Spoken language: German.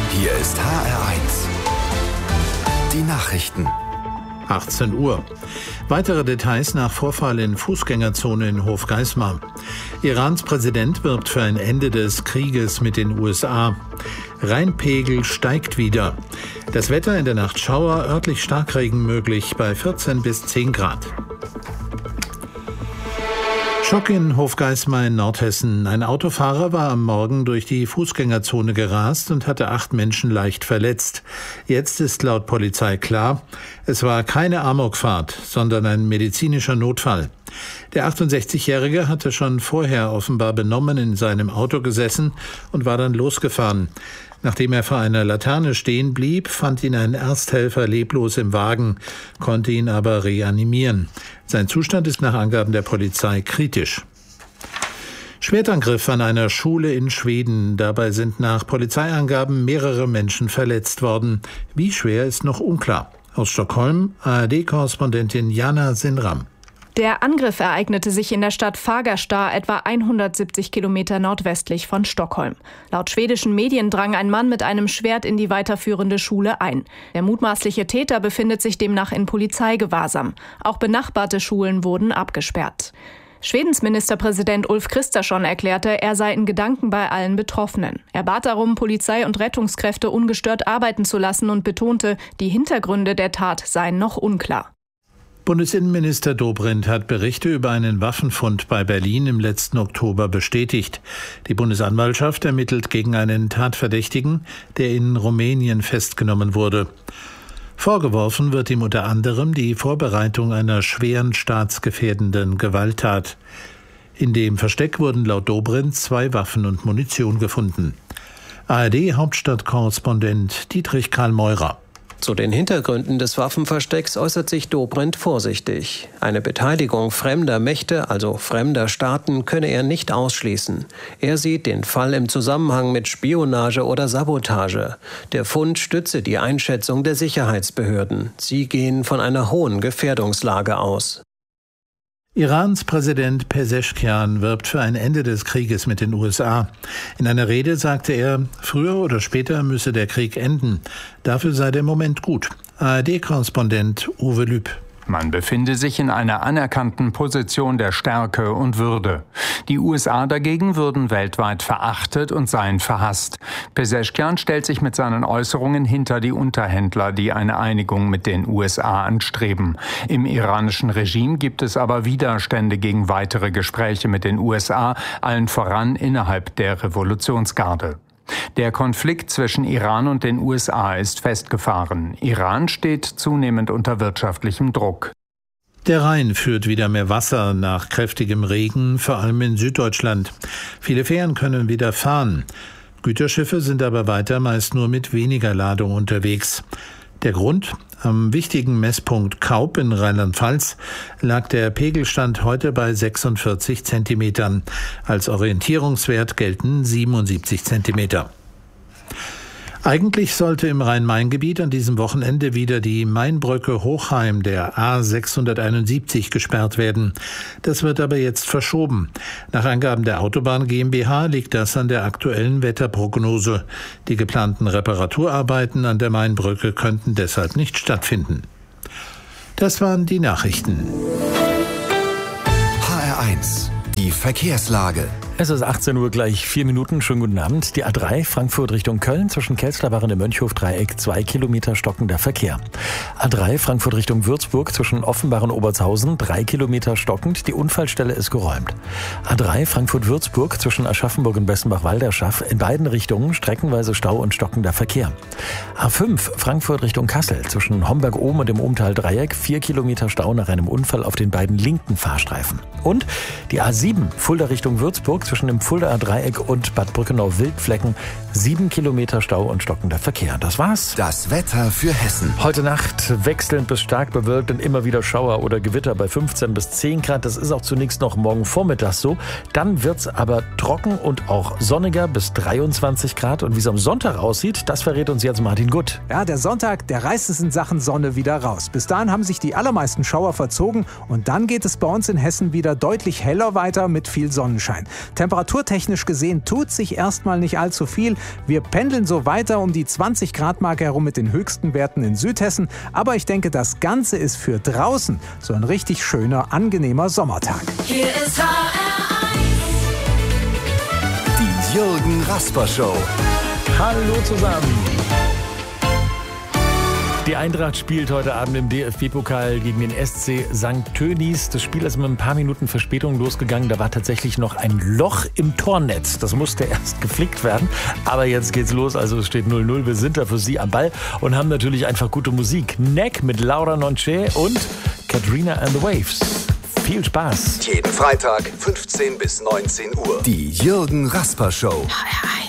Hier ist HR1. Die Nachrichten. 18 Uhr. Weitere Details nach Vorfall in Fußgängerzone in Hofgeismar. Irans Präsident wirbt für ein Ende des Krieges mit den USA. Rheinpegel steigt wieder. Das Wetter in der Nacht Schauer, örtlich Starkregen möglich bei 14 bis 10 Grad. Schock in Hofgeismar in Nordhessen. Ein Autofahrer war am Morgen durch die Fußgängerzone gerast und hatte 8 Menschen leicht verletzt. Jetzt ist laut Polizei klar, es war keine Amokfahrt, sondern ein medizinischer Notfall. Der 68-Jährige hatte schon vorher offenbar benommen in seinem Auto gesessen und war dann losgefahren. Nachdem er vor einer Laterne stehen blieb, fand ihn ein Ersthelfer leblos im Wagen, konnte ihn aber reanimieren. Sein Zustand ist nach Angaben der Polizei kritisch. Schwertangriff an einer Schule in Schweden. Dabei sind nach Polizeiangaben mehrere Menschen verletzt worden. Wie schwer ist noch unklar. Aus Stockholm, ARD-Korrespondentin Jana Sinram. Der Angriff ereignete sich in der Stadt Fagersta, etwa 170 Kilometer nordwestlich von Stockholm. Laut schwedischen Medien drang ein Mann mit einem Schwert in die weiterführende Schule ein. Der mutmaßliche Täter befindet sich demnach in Polizeigewahrsam. Auch benachbarte Schulen wurden abgesperrt. Schwedens Ministerpräsident Ulf Kristersson erklärte, er sei in Gedanken bei allen Betroffenen. Er bat darum, Polizei und Rettungskräfte ungestört arbeiten zu lassen und betonte, die Hintergründe der Tat seien noch unklar. Bundesinnenminister Dobrindt hat Berichte über einen Waffenfund bei Berlin im letzten Oktober bestätigt. Die Bundesanwaltschaft ermittelt gegen einen Tatverdächtigen, der in Rumänien festgenommen wurde. Vorgeworfen wird ihm unter anderem die Vorbereitung einer schweren staatsgefährdenden Gewalttat. In dem Versteck wurden laut Dobrindt 2 Waffen und Munition gefunden. ARD-Hauptstadtkorrespondent Dietrich Karl Meurer. Zu den Hintergründen des Waffenverstecks äußert sich Dobrindt vorsichtig. Eine Beteiligung fremder Mächte, also fremder Staaten, könne er nicht ausschließen. Er sieht den Fall im Zusammenhang mit Spionage oder Sabotage. Der Fund stütze die Einschätzung der Sicherheitsbehörden. Sie gehen von einer hohen Gefährdungslage aus. Irans Präsident Pezeshkian wirbt für ein Ende des Krieges mit den USA. In einer Rede sagte er, früher oder später müsse der Krieg enden. Dafür sei der Moment gut. ARD-Korrespondent Uwe Lüb. Man befinde sich in einer anerkannten Position der Stärke und Würde. Die USA dagegen würden weltweit verachtet und seien verhasst. Pezeshkian stellt sich mit seinen Äußerungen hinter die Unterhändler, die eine Einigung mit den USA anstreben. Im iranischen Regime gibt es aber Widerstände gegen weitere Gespräche mit den USA, allen voran innerhalb der Revolutionsgarde. Der Konflikt zwischen Iran und den USA ist festgefahren. Iran steht zunehmend unter wirtschaftlichem Druck. Der Rhein führt wieder mehr Wasser nach kräftigem Regen, vor allem in Süddeutschland. Viele Fähren können wieder fahren. Güterschiffe sind aber weiter meist nur mit weniger Ladung unterwegs. Der Grund? Am wichtigen Messpunkt Kaup in Rheinland-Pfalz lag der Pegelstand heute bei 46 Zentimetern. Als Orientierungswert gelten 77 Zentimeter. Eigentlich sollte im Rhein-Main-Gebiet an diesem Wochenende wieder die Mainbrücke Hochheim der A671 gesperrt werden. Das wird aber jetzt verschoben. Nach Angaben der Autobahn GmbH liegt das an der aktuellen Wetterprognose. Die geplanten Reparaturarbeiten an der Mainbrücke könnten deshalb nicht stattfinden. Das waren die Nachrichten. HR1, die Verkehrslage. Es ist 18 Uhr gleich 4 Minuten. Schönen guten Abend. Die A3 Frankfurt Richtung Köln zwischen Kelsterbach und dem Mönchhof-Dreieck 2 Kilometer stockender Verkehr. A3 Frankfurt Richtung Würzburg zwischen Offenbach und Obertshausen 3 Kilometer stockend. Die Unfallstelle ist geräumt. A3 Frankfurt-Würzburg zwischen Aschaffenburg und Bessenbach-Walderschaff in beiden Richtungen streckenweise Stau und stockender Verkehr. A5 Frankfurt Richtung Kassel zwischen Homberg-Ohm und dem Ohmtal-Dreieck 4 Kilometer Stau nach einem Unfall auf den beiden linken Fahrstreifen. Und die A7 Fulda Richtung Würzburg zwischen dem Fuldaer Dreieck und Bad Brückenau-Wildflecken 7 Kilometer Stau und stockender Verkehr. Das war's. Das Wetter für Hessen. Heute Nacht wechselnd bis stark bewölkt und immer wieder Schauer oder Gewitter bei 15 bis 10 Grad. Das ist auch zunächst noch morgen Vormittag so. Dann wird's aber trocken und auch sonniger bis 23 Grad. Und wie es am Sonntag aussieht, das verrät uns jetzt Martin Gutt. Ja, der Sonntag, der reißt es in Sachen Sonne wieder raus. Bis dahin haben sich die allermeisten Schauer verzogen und dann geht es bei uns in Hessen wieder deutlich heller weiter mit viel Sonnenschein. Temperaturtechnisch gesehen tut sich erstmal nicht allzu viel. Wir pendeln so weiter um die 20-Grad-Marke herum mit den höchsten Werten in Südhessen. Aber ich denke, das Ganze ist für draußen so ein richtig schöner, angenehmer Sommertag. Hier ist HR1. Die Jürgen Rasper Show. Hallo zusammen. Die Eintracht spielt heute Abend im DFB-Pokal gegen den SC St. Tönnies. Das Spiel ist mit ein paar Minuten Verspätung losgegangen. Da war tatsächlich noch ein Loch im Tornetz. Das musste erst geflickt werden. Aber jetzt geht's los. Also es steht 0-0. Wir sind da für Sie am Ball und haben natürlich einfach gute Musik. Neck mit Laura Nonche und Katrina and the Waves. Viel Spaß. Jeden Freitag 15 bis 19 Uhr. Die Jürgen Rasper Show. HR1.